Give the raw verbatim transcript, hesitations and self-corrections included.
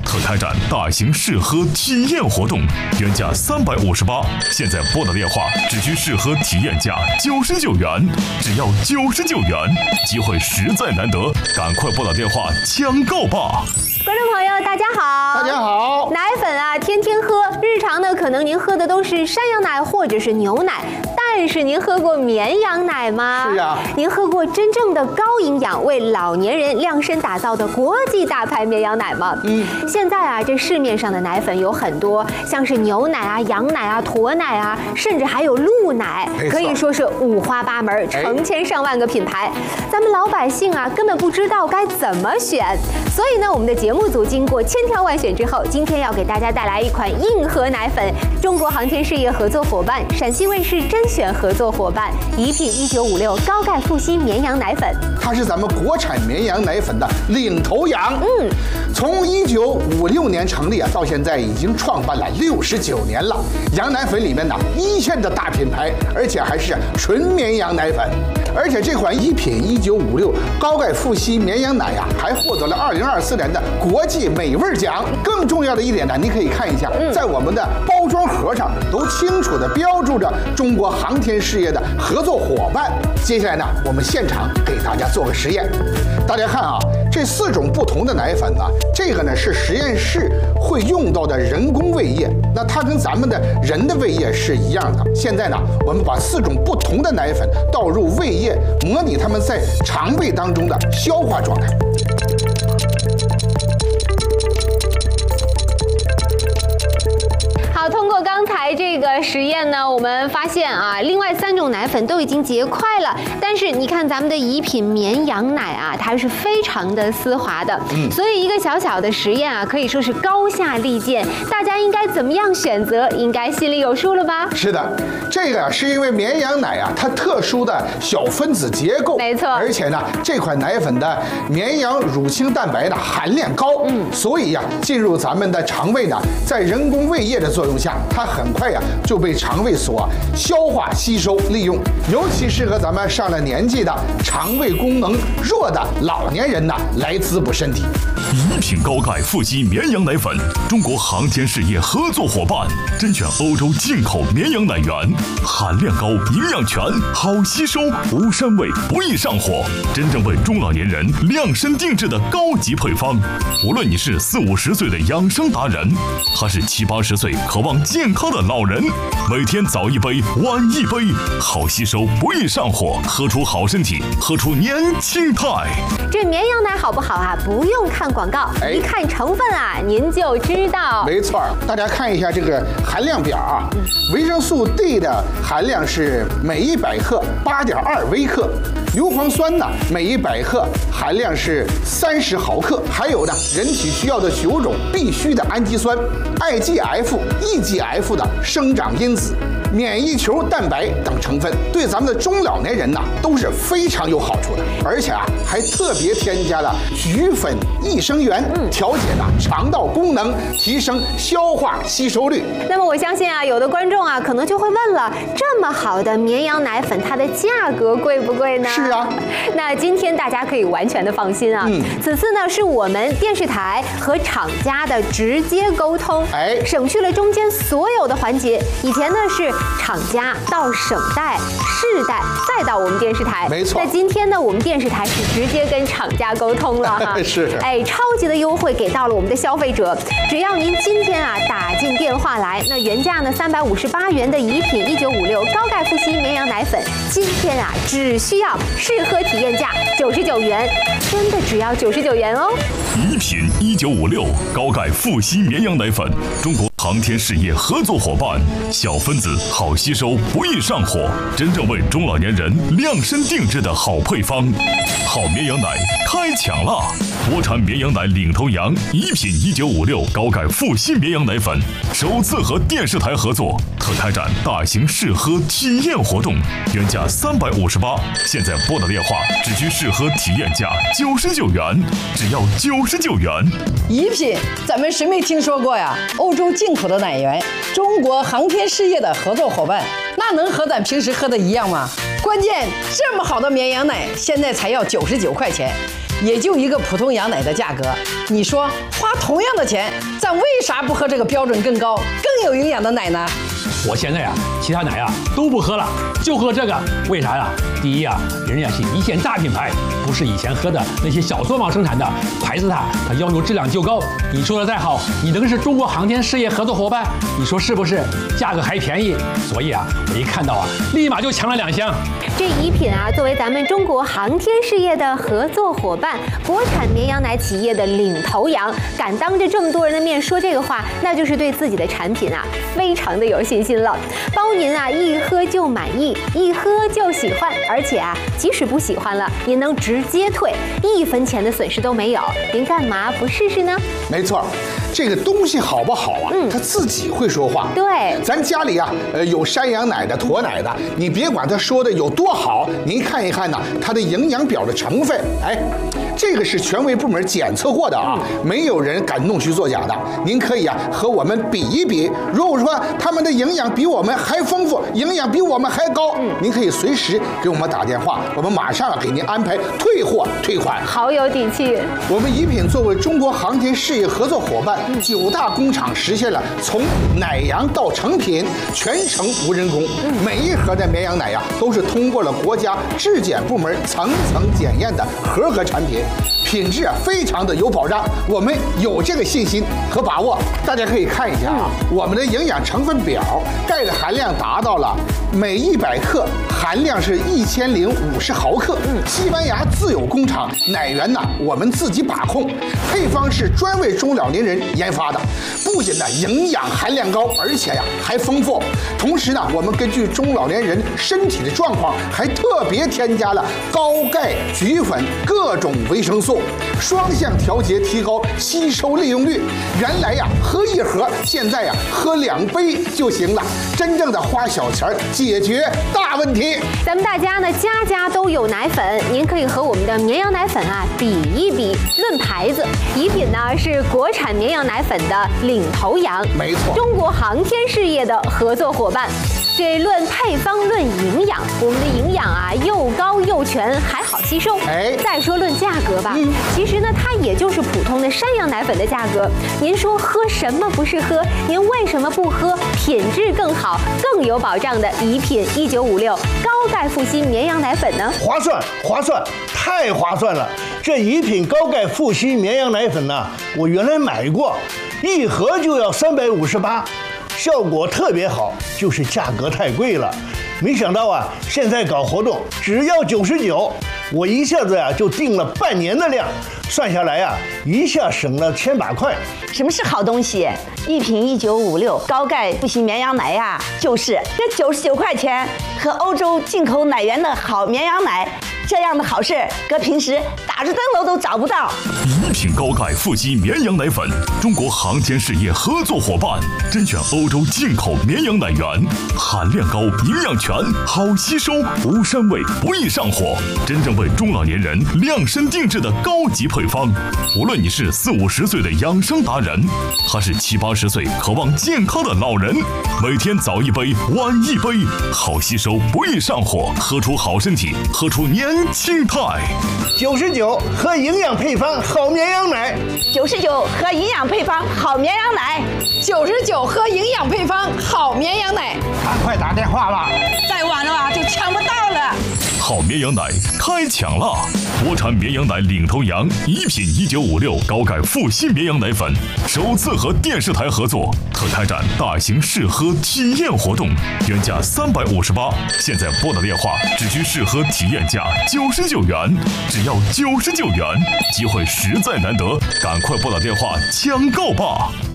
特开展大型试喝体验活动，原价三百五十八，现在拨打电话只需试喝体验价九十九元，只要九十九元，机会实在难得，赶快拨打电话抢购吧！ 观众朋友，大家好！ 大家好！ 奶粉啊，天天喝，日常呢，可能您喝的都是山羊奶或者是牛奶，但是您喝过绵羊奶吗？ 是啊。 您喝过真正的高营养、为老年人量身打造的国际大牌绵羊奶吗？嗯。现在啊，这市面上的奶粉有很多，像是牛奶啊、羊奶啊、驼奶啊，甚至还有鹿奶，可以说是五花八门，成千上万个品牌。咱们老百姓啊，根本不知道该怎么选，所以呢，我们的节目组经过千挑万选之后，今天要给大家带来一款硬核奶粉，中国航天事业合作伙伴、陕西卫视甄选合作伙伴宜品一九五六高钙富硒绵羊奶粉， 它是咱们国产绵羊奶粉的领头羊。嗯，从一九五六年成立啊，到现在已经创办了六十九年了。羊奶粉里面呢，一线的大品牌，而且还是纯绵羊奶粉。而且这款宜品一九五六高钙富硒绵羊奶呀、啊，还获得了二零二四年的国际美味奖。更重要的一点呢，你可以看一下，在我们的包装盒上都清楚地标注着中国航天事业的合作伙伴。接下来呢，我们现场给大家做个实验。大家看啊，这四种不同的奶粉呢，这个呢是实验室会用到的人工胃液，那它跟咱们的人的胃液是一样的。现在呢，我们把四种不同的奶粉倒入胃液，模拟它们在肠胃当中的消化状态。 好，通过刚才这个实验呢，我们发现啊，另外三种奶粉都已经结块了，但是你看咱们的宜品绵羊奶啊，它是非常的丝滑的，嗯，所以一个小小的实验啊，可以说是高下立见。大家应该怎么样选择，应该心里有数了吧？ 是的，这个是因为绵羊奶啊，它特殊的小分子结构， 没错， 而且呢，这款奶粉的绵羊乳清蛋白的含量高，嗯，所以呀、啊，进入咱们的肠胃呢，在人工胃液的作用下，它很快呀、啊、就被肠胃所消化吸收利用，尤其适合咱们上了年纪的肠胃功能弱的老年人呢来滋补身体。 宜品高钙富硒绵羊奶粉，中国航天事业合作伙伴，甄选欧洲进口绵羊奶源，含量高，营养全，好吸收，无膻味，不易上火，真正为中老年人量身定制的高级配方。无论你是四五十岁的养生达人，还是七八十岁渴望健康的老人，每天早一杯，晚一杯，好吸收，不易上火，喝出好身体，喝出年轻态。 这绵羊奶好不好啊？不用看广告，哎、一看成分啊，您就知道。 没错，大家看一下这个含量表啊，嗯、维生素 D 的含量是每一百克八点二微克，硫磺酸呢每一百克含量是三十毫克，还有呢人体需要的九种必需的氨基酸 I G F、E G F 的生长因子、免疫球蛋白等成分，对咱们的中老年人呢都是非常有好处的。而且啊，还特别添加了菊粉益生元，调节呢肠道功能，提升消化吸收率。 那么我相信啊，有的观众啊可能就会问了，这么好的绵羊奶粉，它的价格贵不贵呢？ 是啊。 那今天大家可以完全的放心啊。嗯。此次呢是我们电视台和厂家的直接沟通，哎，省去了中间所有的环节。以前呢是厂家到省代、市代，再到我们电视台。 没错。 那今天呢，我们电视台是直接跟厂家沟通了哈。 是。 哎，超级的优惠给到了我们的消费者，只要您今天啊打进电话来，那原价呢三百五十八元的宜品一九五六高钙富硒绵羊奶粉，今天啊只需要试喝体验价九十九元，真的只要九十九元哦。 宜品一九五六高钙富硒绵羊奶粉，中国航天事业合作伙伴，小分子好吸收，不易上火，真正为中老年人量身定制的好配方。好绵羊奶开抢啦！国产绵羊奶领头羊宜品一九五六高钙富硒绵羊奶粉，首次和电视台合作，特开展大型试喝体验活动，原价三百五十八，现在拨打电话只需试喝体验价九十九元，只要九十九元。 宜品，咱们谁没听说过呀？欧洲进口的奶源，中国航天事业的合作伙伴，那能和咱平时喝的一样吗？关键这么好的绵羊奶，现在才要九十九块钱。 也就一个普通羊奶的价格。你说花同样的钱，咱为啥不喝这个标准更高、更有营养的奶呢？ 我现在呀、啊，其他奶呀、啊、都不喝了，就喝这个。为啥呀？第一呀，人家是一线大品牌，不是以前喝的那些小作坊生产的，牌子它它要求质量就高。你说的再好，你能是中国航天事业合作伙伴，你说是不是？价格还便宜，所以啊，我一看到啊，立马就抢了两箱。 这怡品啊，作为咱们中国航天事业的合作伙伴，国产绵羊奶企业的领头羊，敢当着这么多人的面说这个话，那就是对自己的产品啊，非常的有信心了。包您啊一喝就满意，一喝就喜欢，而且啊，即使不喜欢了，您能直接退，一分钱的损失都没有。您干嘛不试试呢？ 没错，这个东西好不好啊？嗯，它自己会说话。 对， 咱家里啊，呃，有山羊奶的、驼奶的，你别管它说的有多好，您看一看呢，它的营养表的成分，哎，这个是权威部门检测过的啊，没有人敢弄虚作假的。您可以啊和我们比一比，如果说他们的营养比我们还丰富，营养比我们还高，嗯，您可以随时给我们打电话，我们马上给您安排退货退款。 好有底气。 我们怡品作为中国航天事业合作伙伴，九大工厂实现了从奶羊到成品全程无人工，每一盒的绵羊奶呀都是通过了国家质检部门层层检验的合格产品，品质啊非常的有保障，我们有这个信心和把握。大家可以看一下啊，我们的营养成分表，钙的含量达到了每一百克含量是一千零五十毫克。西班牙自有工厂，奶源呢我们自己把控，配方是专为中老年人研发的，不仅呢营养含量高，而且呀还丰富。同时呢，我们根据中老年人身体的状况，还特别添加了高钙、菊粉各种维生素，双向调节，提高吸收利用率。原来呀喝一盒，现在呀喝两杯就行了，真正的花小钱解决大问题。 咱们大家呢家家都有奶粉，您可以和我们的绵羊奶粉啊比一比。论牌子，怡品呢是国产绵羊奶粉的领头羊， 没错， 中国航天事业的合作伙伴。这论配方论营养，我们的营养啊又高又全，还好吸收。 哎， 再说论价格吧，嗯、其实呢它也就是普通的山羊奶粉的价格。您说喝什么不是喝？您为什么不喝品质更好、更有保障的怡品一九五六高钙复硒绵羊奶粉呢？ 划算，划算，太划算了！这怡品高钙复硒绵羊奶粉呢，我原来买过，一盒就要三百五十八。效果特别好，就是价格太贵了。没想到啊，现在搞活动只要九十九，我一下子呀、啊、就订了半年的量，算下来呀、啊，一下省了千把块。 什么是好东西？一瓶一九五六高钙复硒绵羊奶呀，就是这九十九块钱，和欧洲进口奶源的好绵羊奶。这样的好事，搁平时打着灯笼都找不到。 怡品高钙复硒绵羊奶粉，中国航天事业合作伙伴，甄选欧洲进口绵羊奶源，含量高，营养全，好吸收，无膻味，不易上火，真正为中老年人量身定制的高级配方。无论你是四五十岁的养生达人，还是七八十岁渴望健康的老人，每天早一杯，晚一杯，好吸收，不易上火，喝出好身体，喝出年轻态。 九十九喝营养配方好绵羊奶， 九十九喝营养配方好绵羊奶， 九十九喝营养配方好绵羊奶。 赶快打电话吧， 再晚了啊就抢不到了。 好绵羊奶开抢了！国产绵羊奶领头羊怡品一九五六高钙复硒绵羊奶粉首次和电视台合作，特开展大型试喝体验活动，原价三百五十八，现在拨打电话只需试喝体验价九十九元，只要九十九元，机会实在难得，赶快拨打电话抢购吧！